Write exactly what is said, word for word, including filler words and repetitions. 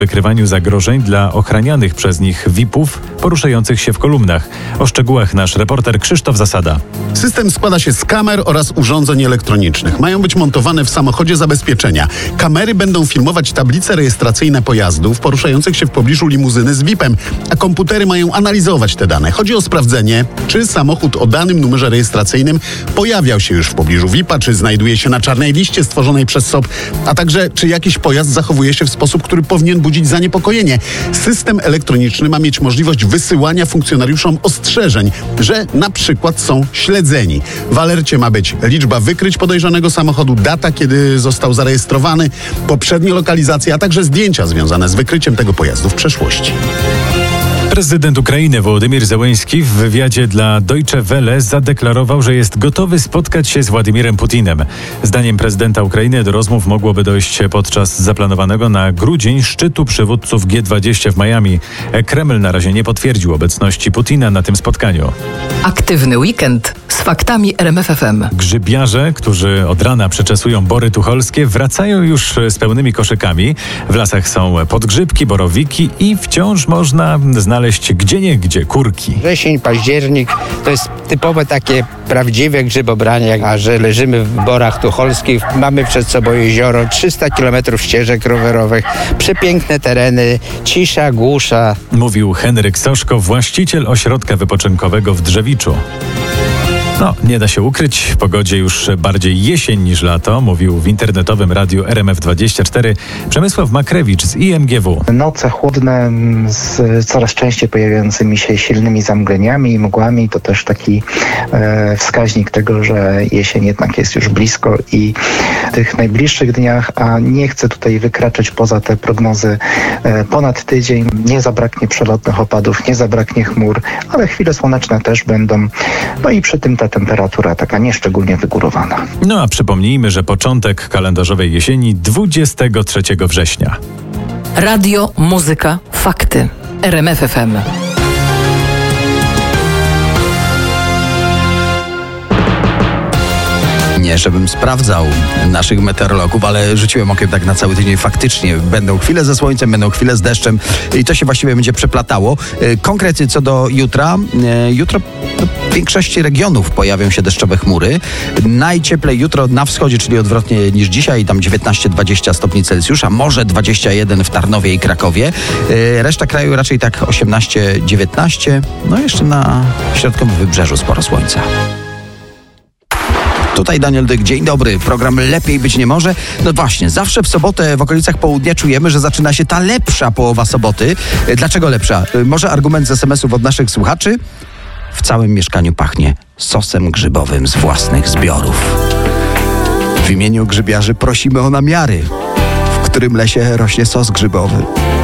wykrywaniu zagrożeń dla ochranianych przez nich V I P-ów poruszających się w kolumnach. O szczegółach nasz reporter Krzysztof Zasada. System składa się z kamer oraz urządzeń elektronicznych. Mają być montowane w samochodzie zabezpieczenia. Kamery będą filmować tablice rejestracyjne pojazdów poruszających się w pobliżu limuzyny z V I P-em, a komputery mają analizować te dane. Chodzi o sprawdzenie, czy samochód o danym numerze rejestracyjnym pojawiał się już w pobliżu V I P-a, czy znajduje się na czarnej liście stworzonej przez S O P, a także czy jakiś pojazd zachowuje się w sposób, który powinien budzić zaniepokojenie. System elektroniczny ma mieć możliwość wysyłania funkcjonariuszom ostrzeżeń, że na przykład są śledzeni. W alercie ma być liczba wykryć podejrzanego samochodu, data, kiedy został zarejestrowany, poprzednie lokalizacje, a także zdjęcia związane z wykryciem tego pojazdu w przeszłości. Prezydent Ukrainy Wołodymyr Zełenski w wywiadzie dla Deutsche Welle zadeklarował, że jest gotowy spotkać się z Władimirem Putinem. Zdaniem prezydenta Ukrainy do rozmów mogłoby dojść podczas zaplanowanego na grudzień szczytu przywódców G dwadzieścia w Miami. Kreml na razie nie potwierdził obecności Putina na tym spotkaniu. Aktywny weekend z faktami R M F F M. Grzybiarze, którzy od rana przeczesują bory tucholskie, wracają już z pełnymi koszykami. W lasach są podgrzybki, borowiki i wciąż można znaleźć gdzieniegdzie kurki. Wrzesień, październik to jest typowe takie prawdziwe grzybobranie, a że leżymy w borach tucholskich, mamy przed sobą jezioro, trzysta kilometrów ścieżek rowerowych, przepiękne tereny, cisza, głusza. Mówił Henryk Soszko, właściciel ośrodka wypoczynkowego w Drzewiczu. No, nie da się ukryć, w pogodzie już bardziej jesień niż lato, mówił w internetowym radiu R M F dwadzieścia cztery Przemysław Makrewicz z I M G W. Noce chłodne z coraz częściej pojawiającymi się silnymi zamgleniami i mgłami to też taki e, wskaźnik tego, że jesień jednak jest już blisko i w tych najbliższych dniach, a nie chcę tutaj wykraczać poza te prognozy e, ponad tydzień, nie zabraknie przelotnych opadów, nie zabraknie chmur, ale chwile słoneczne też będą, no i przy tym ta temperatura taka nieszczególnie wygórowana. No a przypomnijmy, że początek kalendarzowej jesieni dwudziestego trzeciego września. Radio, muzyka, fakty. R M F F M. Nie, żebym sprawdzał naszych meteorologów, ale rzuciłem okiem tak na cały tydzień. Faktycznie będą chwile ze słońcem, będą chwile z deszczem i to się właściwie będzie przeplatało. Konkrety co do jutra. Jutro w większości regionów pojawią się deszczowe chmury. Najcieplej jutro na wschodzie, czyli odwrotnie niż dzisiaj, tam dziewiętnaście dwadzieścia stopni Celsjusza, może dwadzieścia jeden w Tarnowie i Krakowie. Reszta kraju raczej tak osiemnaście dziewiętnaście. No jeszcze na środkowym wybrzeżu sporo słońca. Tutaj Daniel Dyk, dzień dobry. Program lepiej być nie może. No właśnie, zawsze w sobotę w okolicach południa czujemy, że zaczyna się ta lepsza połowa soboty. Dlaczego lepsza? Może argument z es em esów od naszych słuchaczy? W całym mieszkaniu pachnie sosem grzybowym z własnych zbiorów. W imieniu grzybiarzy prosimy o namiary, w którym lesie rośnie sos grzybowy.